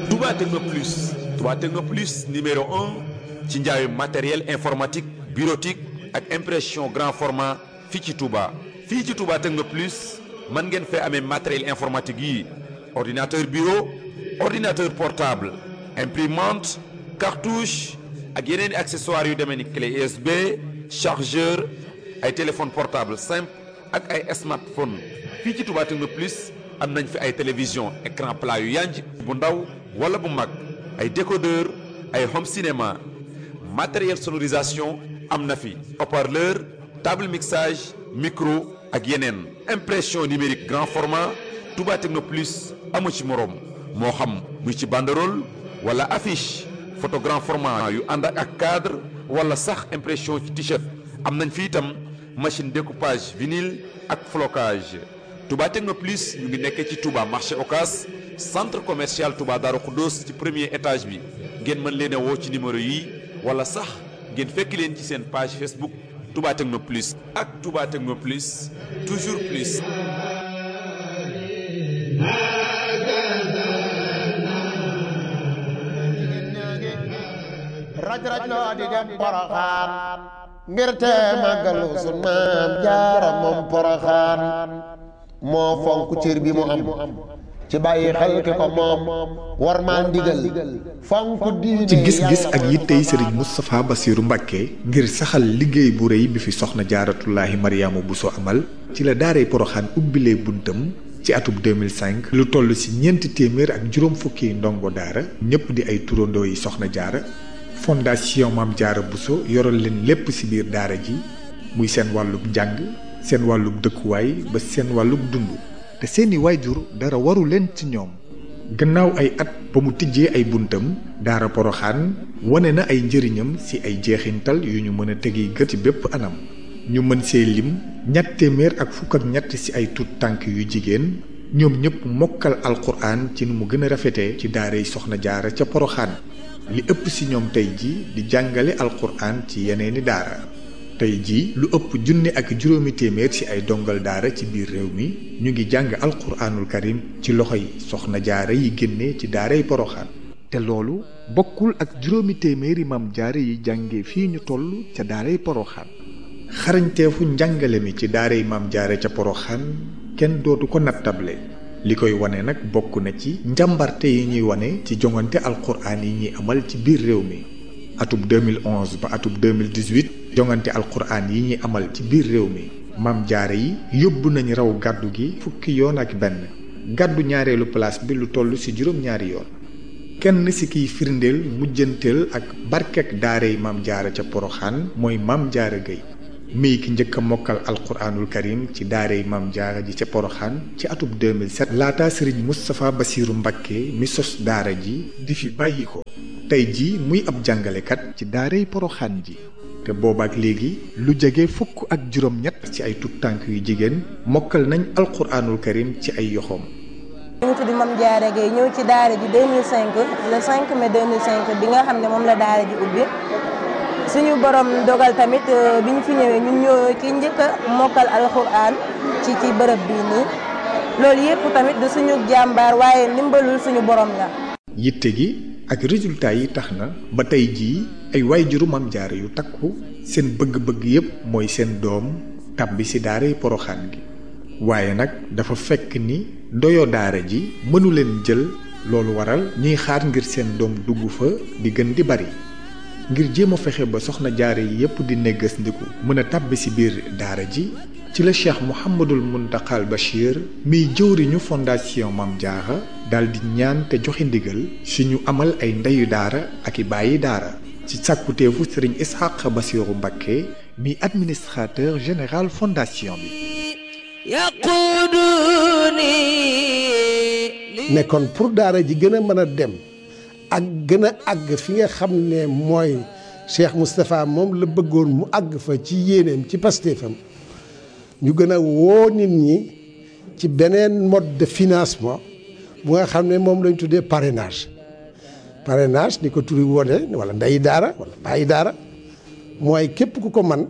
Touba Techno Plus Touba Techno Plus numéro 1 ci njaayu matériel informatique bureautique ak impression grand format fii ci Touba. fii ci Touba Techno Plus mën ngeen fee amee matériel informatique yi ordinateur bureau ordinateur portable imprimante cartouche ak yeneen i accessoires yu demee ni clé USB chargeur ay téléphone portable simple ak ay smartphone fii ci Touba Techno Plus am nañ fi ay télévision écran plat yu yanj bu ndaw wala bu mag ay décodeur ay home cinéma matériel sonorisation am na fi haut-parleur table mixage micro ak yeneen impression numérique grand format Touba Techno Plus amu ci moroom moo xam muy ci banderole wala affiche photo grand format yu ànd ak cadre wala sax impression ci t-shirt am nañ fi itam machine découpage vinyle ak flocage Touba Techno Plus ñu ngi nekkee ci Touba marché Ocass centre commercial Touba Darou Khoudoss ci premier étage bi ngeen mën leen a woo ci numéro yi wala sax ngeen fekk leen ci seen page Facebook Touba Techno Plus ak Touba Techno Plus toujours plus. raj loo di dem Poroxaan ngir te màggalu sun maam Jaara moom Poroxaan moo fonk cër bi mu am ci bàyyi xel ki ko moom war maa ndigal fonk diine ci gis-gis ak yittey Serigne Moustapha Bassirou Mbacké ngir saxal liggéey bu rëy bi fi soxna Jaaratullaahi Mariama Bousso amal ci la daaray Poroxaan ubbilee buntam ci atub 2005 lu toll ci ñeenti téeméer ak juróom fukki ndongo daara ñëpp di ay turandoo yi soxna jaara fondation Maam Jaara Bousso yoral leen lépp ci biir daara ji muy seen wàllub njàng seen wàllub dëkkuwaay ba seen wàllub dund te seeni waajur dara waru leen ci ñoom gannaaw ay at ba mu tijjee ay buntam daara Poroxaan wane na ay njëriñam ci ay jeexintal yu ñu mën a tegi gët ci bépp anam ñu mën see lim ñett téeméer ak fukk ak ñett ci ay tut tànk yu jigéen ñoom ñëpp mokkal alxuraan ci nu mu gën a rafetee ci daaray soxna jaara ca Poroxaan li ëpp ci ñoom tey ji di jàngale alxuraan ci yeneeni daara tey ji lu ëpp junni ak juróomi téeméer ci ay dongal daara ci biir réew mi ñu ngi jàng alxuraanul karim ci loxoy soxna jaara yi génne ci daaray Poroxaan te loolu bokkul ak juróomi téeméeri maam jaara yi jànge fii ñu toll ca daaray Poroxaan xarañteefu njàngale mi ci daaray maam jaara ca Poroxaan kenn dootu ko nattable li koy wane nag bokk na ci njàmbarte yi ñuy wane ci jongante alxuraan yi ñuy amal ci biir réew mi atub 2011 ba atub 2018 jongante alxuraan yi ñuy amal ci biir réew mi maam jaara yi yóbbu nañ raw gàddu gi fukki yoon ak benn gàddu ñaareelu place bi lu toll ci juróom-ñaari yoon kenn ci kiy firndeel mujjanteel ak barkek daaray maam jaara ca Poroxaan mooy maam jaara Gueye mii ki njëkk a mokkal alxuraanul karim ci daaray maam jaara ji ca Poroxaan ci atub 2007 laata Serigne Moustapha Bassirou Mbacké mi sos daara ji di fi bàyyi ko tey ji muy ab jàngalekat ci daaray Poroxaan ji te boobaak léegi lu jege fukk ak juróom-ñett ci ay tut tànk yu jigéen mokkal nañ alxuraanul karim ci ay yoxoom. ñu ngi tudd Mame Diarra Gueye ñëw ci daara ji 2005 le 5 mai 2005 bi nga xam ne moom la daara ji ubbi suñu borom dogal tamit bi ñu fi ñëwee ñun ñoo ki njëkk a mokkal alxuraan ci bërëb bii nii loolu yëpp tamit du suñu jàmbaar waaye ndimbalul suñu borom la. yitte gi ak résultat yi tax na ba tey jii ay waajuru Maam Jaara yu takku seen bëgg-bëgg yépp mooy seen doom tàbbi ci daaray Poroxaan gi waaye nag dafa fekk ni doyo daara ji mënu leen jël loolu waral ñuy xaar ngir seen doom dugg fa di gën di bari ngir jéem a fexe ba soxna jaara yi yépp di neggas ndiku mën a tàbbi ci biir daara ji ci la Cheikh Mouhamadul Mountakhal Bachir miy jëwriñu fondation Maam Jaara daldi ñaan te joxe ndigal suñu amal ay ndeyu daara ak i bàyyi daara ci sàkkuteefu Sëriñ Ishaq Bassirou Mbacké mi administrateur général fondation bi ne kon pour daara ji gën a mën a dem ak gën a àgg fi nga xam ne mooy Cheikh Moustapha moom la bëggoon mu àgg fa ci yéeneem ci pastéefam ñu gën a woo nit ñi ci beneen mode de financement bu nga xam ne moom lañ tuddee parrainage ni ko turi wone wala ndeyi daara wala bàyyi daara mooy képp ku ko man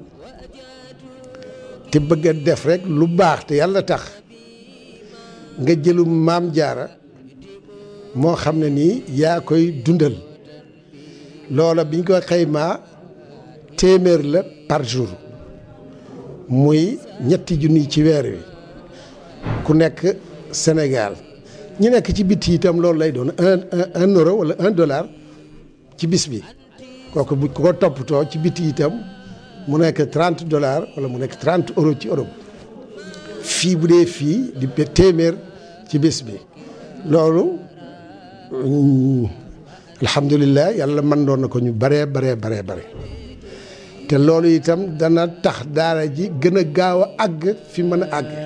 te bëgg a def rek lu baax te yàlla tax nga jëlu Maam Jaara moo xam ne nii yaa koy dundal loola biñ ko xaymaa téeméer la par jour muy ñetti junni ci weer wi ku nekk Sénégal ñi nekk ci biti itam loolu lay doon un euro wala $1 ci bis bi kooku bu ko toppatoo ci biti itam mu nekk $30 wala mu nekk 30 euros ci Europe fii bu dee fii di téeméer ci bis bi loolu alhamdulilah yàlla mën doon na ko ñu bare te loolu itam dana tax daara ji gën a gaaw a àgg fi mën a àgg.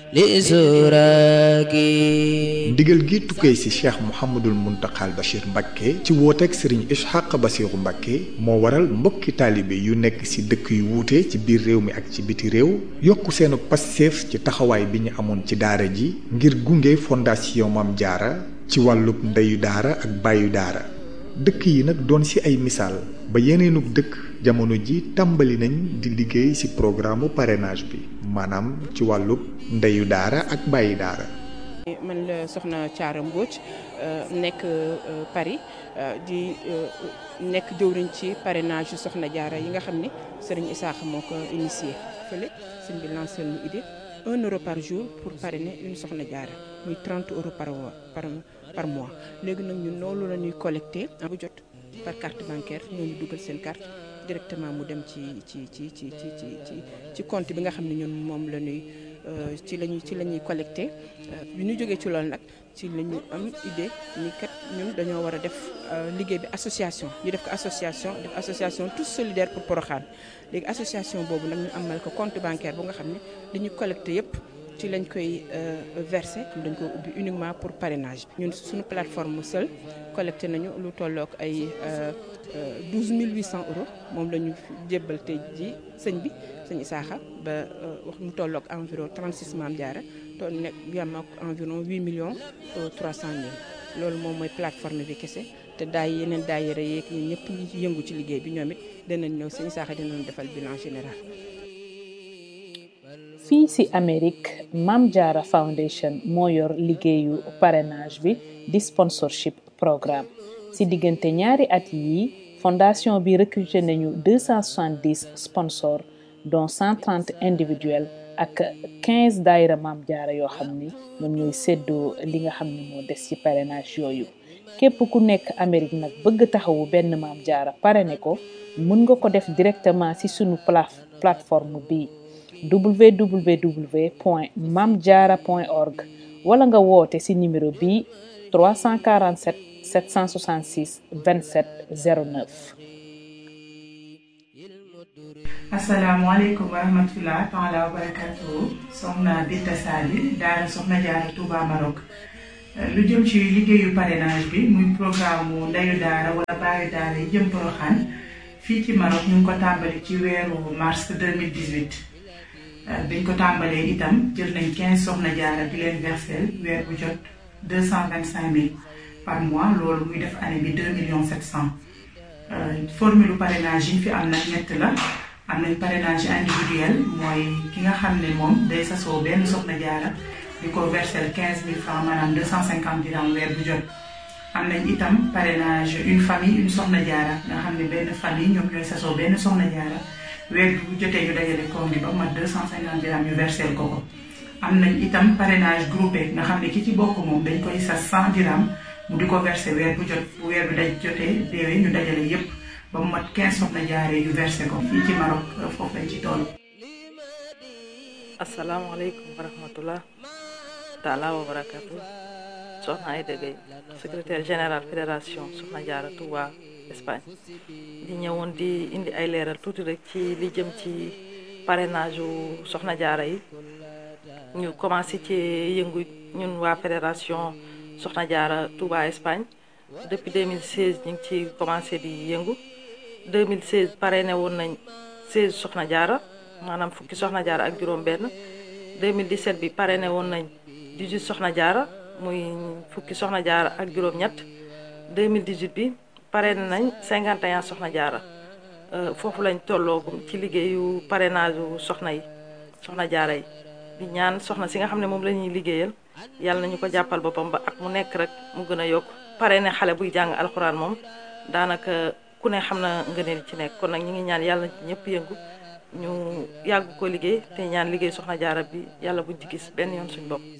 ndigal gi tukkee ci Cheikh Mouhamadul Muntaxal Bachir Mbacké ci wooteeg Serigne Ishaq Bassirou Mbacké moo waral mbokki taalibe yu nekk ci dëkk yu wuute ci biir réew mi ak ci biti réew yokku seenu passeef ci taxawaay bi ñu amoon ci daara ji ngir gunge fondation Mame Diarra ci wàllub ndeyu daara ak bàyyu daara dëkk yi nag doon ci ay misaal ba yeneenug dëkk jamono ji tàmbali nañ di liggéey ci programme parrainage bi maanaam ci wàllub ndeyu daara ak bàyyi daara. man la soxna Thiara Mbodj nekk Paris di nekk jëwriñ ci parrainage yu soxna Diarra yi nga xam ni Serigne Issakha moo ko initié fële sëñ bi lancé lu idée €1 par jour pour parrainer une soxna Diarra muy €30 par mois léegi nag ñun loolu la ñuy collecté bu jot par carte bancaire ñooñu dugal seen carte directement mu dem ci compte bi nga xam ne ñun moom la ñuy ci la ñuy collecté bi ñu jógee ci loolu nag ci la ñu am idée ni kat ñun dañoo war a def liggéey bi association ñu def ko association tous solidaires pour Porokhane léegi association boobu nag ñu amal ko compte bancaire bu nga xam ne li ñu collecté yëpp ci lañ koy verser dañ ko ubbi uniquement pour parrainage bi ñun suñu plateforme seul collecté nañu lu tollook ay 12 800 euros moom la ñu jébbal tey ji sëñ Issakha ba wax mu tollook environ 36 Mame Diarra toll nekk yam ak environ 8 300 000 loolu moom mooy plateforme bi kese te yeneen daayira yeeg ñun ñëpp ñi ci yëngu ci liggéey bi ñoom it danañ ñëw sëñ Issakha dinañ defal bilan général. fii ci Amérique Mame Diarra Foundation moo yor liggéeyu parrainage bi di sponsorship programme ci diggante ñaari at yi fondation bi recruté nañu 270 sponsors dont 130 individuels ak 15 daayira Mame Diarra yoo xam ni ñoom ñooy séddoo li nga xam ne moo des ci parrainage yooyu képp ku nekk Amérique nag bëgg taxawu benn Mame Diarra parrainé ko mën nga ko def directement ci sunu plateforme bi www.mamediarra.org wala nga woote ci numéro bi 347 766 27 09. asalaamaaleykum wa rahmatulah taala wa barakatuhu soxna Binta Sali daara soxna Diarra Touba Maroc lu jëm ci liggéeyu parrainage bi muy programme mu ndeyu daara wala baayu daara yi jëm Porokhane fii ci Maroc ñu ngi ko tàmbali ci weeru mars 2018 biñ ko tàmbalee itam jël nañ 15 soxna Diarra di leen versel weer bu jot 225 000 par mois loolu muy def année bi 2 700 000 formule parrainage yi fi am nag ñett la am nañ parrainage individuel mooy ki nga xam ne moom day sasoo benn soxna Diarra di ko versel 15 000 francs maanaam 250 dirhams weer bu jot am nañ itam parrainage une famille une soxna Diarra nga xam ne benn famille ñoom ñooy sasoo benn soxna Diarra weer bu jotee ñu dajale koom gi ba mat 250 dirhams ñu versel ko am nañ itam parrainage groupé nga xam ne ki ci bokk moom dañ koy sas 100 dirhams mu di ko versé weer bu jot bu weer bi daj jotee déwee ñu dajale yépp ba mu mat 15 soxna Diarra yu versé ko fii ci Maroc foofu lañ ci toll. asalaamaaleykum wa rahmatullah taala wa barakatu soxna Aïda Gueye secrétaire général fédération soxna Diarra Touba Espagne di ñëwoon di indi ay leeral tuuti rek ci li jëm ci parrainage u soxna Diarra yi ñu commencé ci yëngu ñun waa fédération soxna Diarra Touba Espagne depuis 2016 ñu ngi ci commencé di yëngu 2016 parrainé woon nañ 16 soxna Diarra maanaam fukki soxna Diarra ak juróom benn 2017 bi parrainé woon nañ 18 soxna Diarra muy fukki soxna Diarra ak juróom ñett 2018 bi parrainé nañ 51 soxna Diarra foofu lañ tolloogum ci liggéeyu parrainage u soxna Diarra yi di ñaan soxna si nga xam ne moom la ñuy liggéeyal yàlla nañu ko jàppal boppam ba ak mu nekk rek mu gën a yokk parrainé xale buy jàng alxuraan moom daanaka ku ne xam na ngëneel ci nekk kon nag ñu ngi ñaan yàlla ci ñëpp yëngu ñu yàgg ko liggéey te ñaan liggéey Soxna Jaara bi yàlla buñ ci gis benn yoon suñ bopp.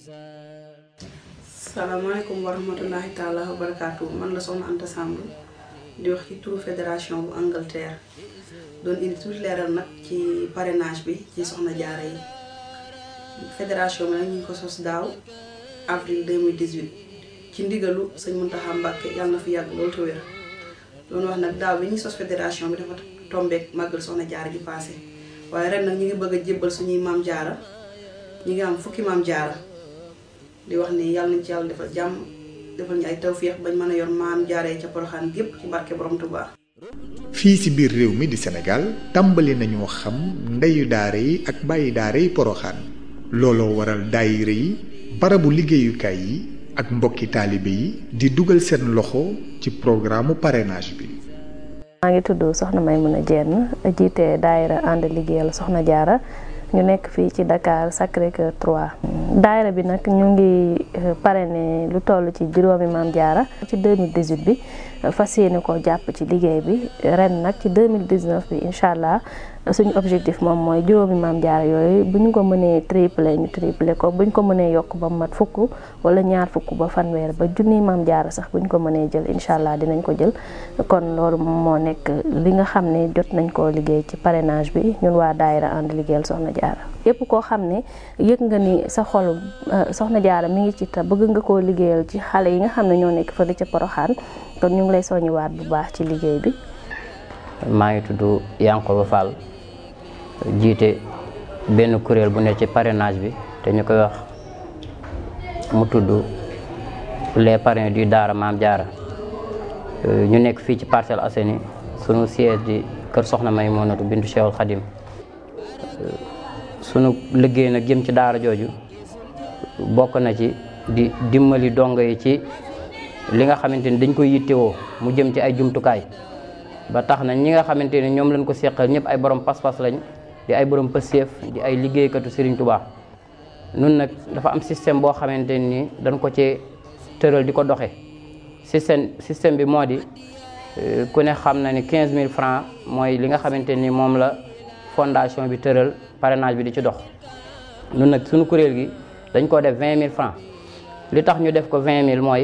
salaamaaleykum wa rahmatullahi taala wa barakaatu man la Soxna Anta Samb di wax ci turu fédération bu Angleterre doon indi tuuti leeral nag ci parrainage bi ci Soxna Jaara yi fédération bi nag ñu ngi ko sos daaw avril 2018 ci ndigalu sëñ Muntaxa Mbàkke yàlla na fi yàgg loolu te wér doon wax nag daaw bi ñuy sos fédération bi dafa tombeek màggal Soxna Jaara ji passé waaye ren nag ñu ngi bëgg a jébbal suñuy maam jaara ñu ngi am fukki maam jaara di wax ni yàlla nañ ci yàlla defal jàmm defal ñu ay tawféex bañ mën a yor maam jaaree ca Poroxaan gépp ci barke borom Tuubaa. fii ci biir réew mi di Sénégal tàmbali nañoo xam ndeyu daara yi ak bàyyi daara yi Poroxaan looloo waral daayira yi barabu liggéeyukaay yi ak mbokki taalibe yi di dugal seen loxo ci programme parrainage bi. maa ngi tudd Soxna Maymuna Jenn jiite daayira ànd liggéeyal Soxna Jaara ñu nekk fii ci Dakar Sacré-Cœur 3. daayira bi nag ñu ngi parrainé lu toll ci juróomi maam jaara ci 2018 bi fas yéene ko jàpp ci liggéey bi ren nag ci 2019 bi incha allah suñu objectif moom mooy juróomi maam jaara yooyu bu ñu ko mënee tripler ñu tripler ko bu ñu ko mënee yokk ba mat fukk wala ñaar fukk ba fanweer ba junni maam jaara sax bu ñu ko mënee jël incha allah dinañ ko jël kon loolu moo nekk li nga xam ne jot nañ koo liggéey ci parrainage bi ñun waa daayira ànd liggéeyal Soxna Jaara yépp koo xam ne yëg nga ni sa xol Soxna Jaara mi ngi ci te bëgg nga koo liggéeyal ci xale yi nga xam ne ñoo nekk fële ca Poroxaan kon ñu ngi lay soññiwaat bu baax ci liggéey bi. maa ngi tudd Yankoba Fall jiite benn kuréel bu ne ci parrainage bi te ñu koy wax mu tudd les parrains du Daara Maam Jaara ñu nekk fii ci Parcelles Assainies sunu siège di kër Soxna Maymunatu bintu Cheikhul Khadim sunu liggéey nag jëm ci daara jooju bokk na ci di dimbali dongo yi ci li nga xamante ni dañ koy yittewoo mu jëm ci ay jumtukaay ba tax na ñi nga xamante ni ñoom lañ ko seqal ñëpp ay borom pas-pas lañ di ay borom pëseef di ay liggéeykatu Serigne Touba nun nag dafa am système boo xamante ni dañ ko ci tëral di ko doxe système bi moo di ku ne xam na ni 15000 francs mooy li nga xamante ni moom la fondation bi tëral parrainage bi di ci dox nun nag suñu kuréel gi dañ ko def 20000 francs li tax ñu def ko 20000 mooy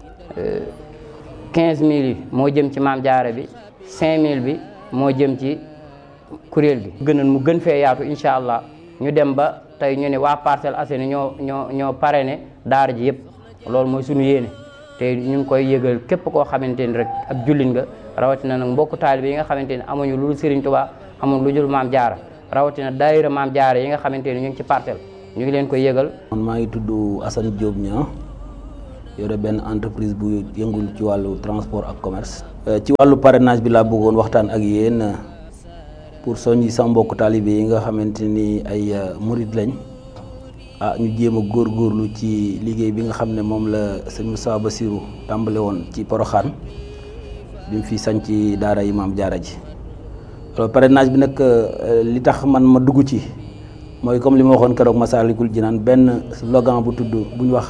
15000 yi moo jëm ci maam jaara bi 5000 bi moo jëm ci kuréel gi gënoon mu gën fee yaatu incha allah ñu dem ba tey ñu ne waa Parcelles Assainies ñoo parrainé daara ji yëpp loolu mooy suñu yéene te ñu ngi koy yëgal képp koo xamante ni rek ab jullit nga rawatina nag mbokku taalibe yi nga xamante ni amuñu lu dul Serigne Touba amuñu lu dul maam jaara rawatina daayira maam jaara yi nga xamante ni ñu ngi ci parcelle ñu ngi leen koy yëgal. man maa ngi tudd Assane Diop Niang yore benn entreprise bu yëngul ci wàllu transport ak commerce. ci wàllu parrainage bi laa bëggoon waxtaan ak yéen pour soññi sama mbokku taalibe yi nga xamante ni ay murid lañ ñu jéem a góorgóorlu ci liggéey bi nga xam ne moom la sëñ Moussa Bassirou tàmbale woon ci Poroxaan bi mu fi sanc daara yi maam jaara ji. alors parrainage bi nag li tax man ma dugg ci mooy comme li ma waxoon keroog Massalikul Jinaan benn slogan bu tudd bu ñu wax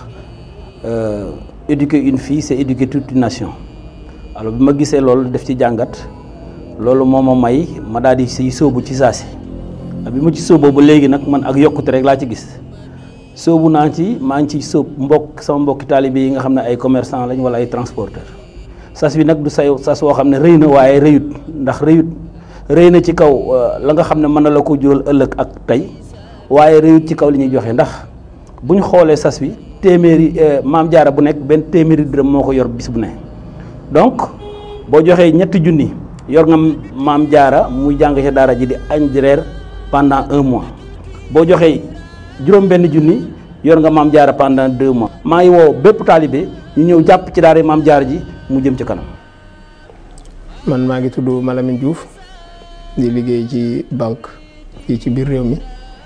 éduquer une fille c'est éduquer toute une nation. alors bi ma gisee loolu def ci jàngat loolu moo ma may ma daal di siy sóobu ci saasi bi ma ci sóoboo ba léegi nag man ak yokkute rek laa ci gis sóobu naa ci maa ngi ci sóob sama mbokki taalibe yi nga xam ne ay commerçant lañ wala ay transporteur sas bi nag du sas woo xam ne rëy na waaye rëyut ndax rëy na ci kaw la nga xam ne mën na la ko jural ëllëg ak tey waaye rëyut ci kaw li ñuy joxe ndax bu ñu xoolee sas bi téeméeri maam jaara bu nekk benn téeméeri dërëm moo ko yor bis bu ne donc boo joxee 3 junni yor nga maam jaara muy jàng ci daara ji di añ di reer pendant 1 mois boo joxee juróom benn junni yor nga maam jaara pendant 2 mois. maa ngi woo bépp taalibe ñu ñëw jàpp ci daara maam jaara ji mu jëm ci kanam. man maa ngi tudd Malamine Diouf di liggéey ci banque fii ci biir réew mi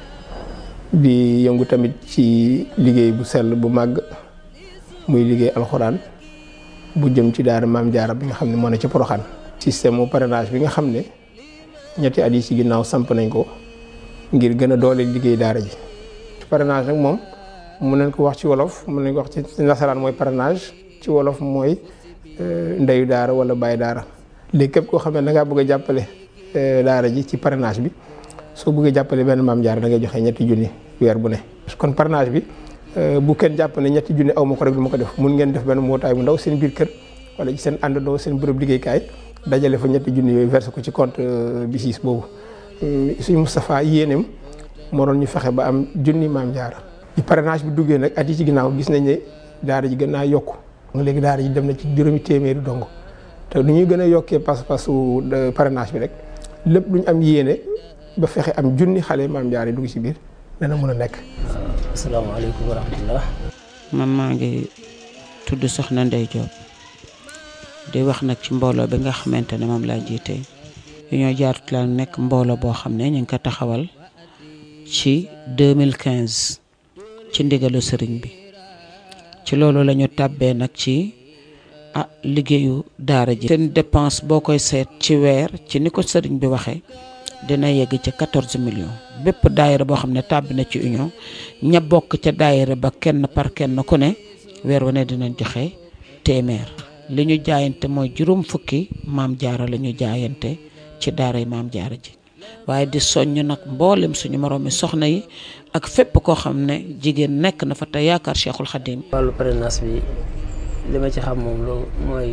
di yëngu tamit ci liggéey bu sell bu màgg muy liggéey alxuraan bu jëm ci daara maam jaara bi nga xam ne moo ne ci Poroxaan. système mu parrainage bi nga xam ne ñetti at yi ci ginnaaw samp nañ ko ngir gën a doole liggéey daara ji. parrainage nag moom mun nañ ko wax ci wolof mun nañ ko wax ci nasaraan mooy parrainage ci wolof mooy ndeyu daara wala bàyyi daara. léegi képp koo xam ne da ngaa bëgg a jàppale daara ji ci parrainage bi soo bëggee jàppale benn Maam Jaara da ngay joxe 3 junni weer bu ne. kon parrainage bi bu kenn jàpp ne 3 junni aw ma ko rek du ma ko def mun ngeen def benn mbootaay bu ndaw seen biir kër wala ci seen àndandoo seen bërëb liggéeykaay dajale fa 3 junni yooyu versé ko ci compte BICIS boobu. suñu Moustapha yéeneem moo doon ñu fexe ba am junni Maam Jaara. ci parrainage bi duggee nag at yi ci ginnaaw gis nañ ne daara ji gën naa yokku léegi daara ji dem na ci juróomi téeméeri dong te nu ñuy gën a yokkee pas-pasu parrainage bi rek lépp lu ñu am yéene ba fexe am junni xale Maam Jaara yi dugg ci biir dana mën a nekk. asalaamaaleykum wa rahmatullah. man maa ngi tudd Soxna Ndey Diop di wax nag ci mbooloo bi nga xamante ne moom laa jiite Union Jaaratu la nekk mbooloo boo xam ne ñu ngi ko taxawal ci 2015 ci ndigalu sëriñ bi ci loolu la ñu tàbbee nag ci liggéeyu daara ji. seen dépense boo koy seet ci weer ci ni ko sëriñ bi waxee dina yegg ci 14 millions bépp daayira boo xam ne tàbbi na ci union ña bokk ca daayira ba kenn par kenn ku ne weer wu ne dinañ joxe téeméer. li ñu jaayante mooy 5 fukki Maam Jaara la ñu jaayante ci daara yi Maam Jaara ji waaye di soññ nag mboolem suñu moroomi soxna yi ak fépp koo xam ne jigéen nekk na fa te yaakaar Cheikhul Khadim. wàllu parrainage bi li ma ci xam moom lu mooy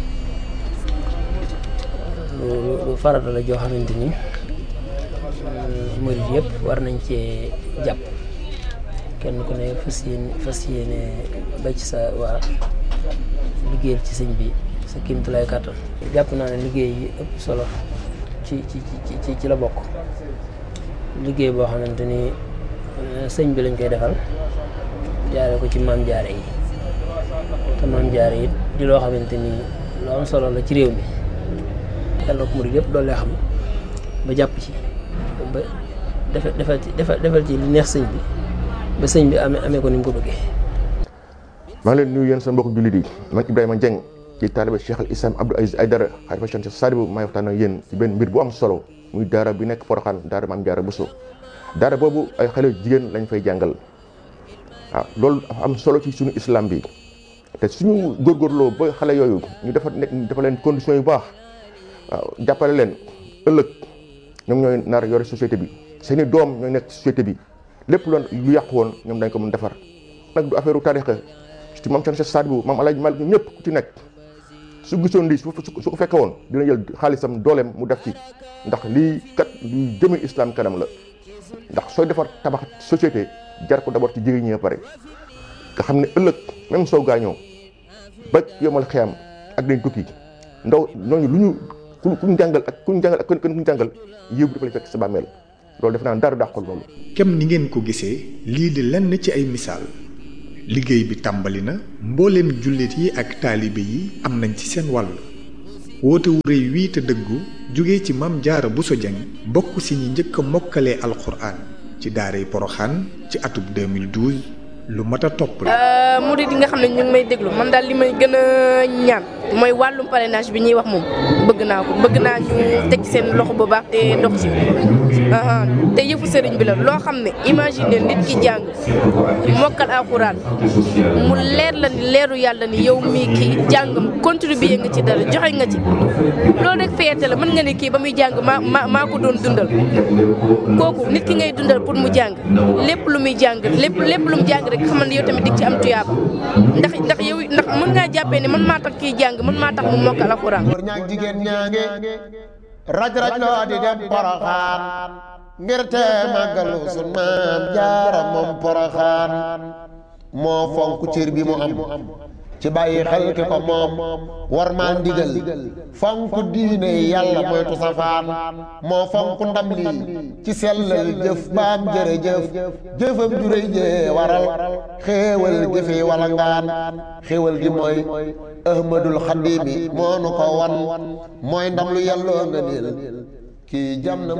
lu farata la joo xamante ni murid yëpp war nañ cee jàpp kenn ku ne fas yéene ba ci sa waa liggéeyal ci sëñ bi sa kéemtulaay kàttan. jàpp naa ne liggéey yi ëpp solo ci la bokk liggéey boo xamante ni sëñ bi lañ koy defal jaare ko ci Maam Jaara yi te Maam Jaara yi di loo xamante ni lu am solo la ci réew mi yàlla ko murid yëpp doole xam ba jàpp ci ba defal ci li neex sëñ bi ba sëñ bi amee ko ni mu ko bëggee. maa ngi leen nuyu yéen seen mbokku jullit yi man Ibrahima Dieng ci taalibe Cheikh al Islam Abdou Aziz Aïdara xalifa Cheikh Sadibou may waxtaan ak yéen ci benn mbir bu am solo muy daara bi nekk Porokhane daara Maam Jaara Bousso daara boobu ay xale jigéen lañ fay jàngal waaw loolu dafa am solo ci suñu islam bi te suñu góorgóorloo ba xale yooyu ñu dafa leen conditions yu baax waaw jàppale leen ëllëg ñoom ñooy nar yore société bi seeni doom ñooy nekk société bi lépp lu yàqu woon ñoom dañ ko mën defar nag du affaire u tarixa ci Maam Cheikh Sadibou Maam Alaaji Malik ñëpp ku ci nekk su gisoon lii su ko fekke woon dina jël xaalisam dooleem mu def ci ndax lii kat luy jëme islam kanam la ndax sooy defar tabax société jar ko d'abord ci jigéen ñi pare nga xam ne ëllëg même soo gaañoo ba yomal xiyam ak dañ tukki ndaw ñooñu lu ñu ku ñu jàngal ak ku ñu jàngal yéegu dafa lay fekk sa bàmmeel loolu def naa dara dàqul loolu. kem ni ngeen ko gisee lii di lenn ci ay misaal liggéey bi tàmbali na mbooleem jullit yi ak taalibe yi am nañ ci seen wàll woote wu rëy wii te dëggu jóge ci Maam Jaara Bousso Dieng bokk si ñi njëkk a mokkalee alxuraan ci daaray Porokhane ci atub 2012 lu mat a topp la. murid yi nga xam ne ñu ngi may déglu man daal li may gën a ñaan mooy wàllum parrainage bi ñuy wax moom bëgg naa ñu teg seen loxo bu baax te dox ci te yëfu sëriñ bi la loo xam ne imagine nit ki jàng mokkal alxuraan mu leer la ni leeru yàlla ni yow mii kii jàngam contribuer nga ci dara joxe nga ci loolu rek fierté la mën nga ne kii ba muy jàng maa ko doon dundal kooku nit ki ngay dundal pour mu jàng lépp lu muy jàng lépp lu mu jàng rek xamal ne yow tamit dig ci am tuyaaba ndax mën ngaa jàppee ne man maa tax kii jàng man maa tax mu mokkal alxuraan. jigéen ñaange raj loo di dem Porokhane ngir te màggalu sun Maam Jaara moom Porokhane moo fonk cër bi mu am ci bàyyi xel ki ko moom war maa ndigal fonk diine yàlla moytu safaan moo fonk ndam lii ci sellal jëf baam jërëjëf jëfam juréy jee waral xéewal gi fi wala ngaan xéewal gi mooy Ahmadul Xadimi moo nu ko wan mooy ndam lu yàlloo nga niil kii jam na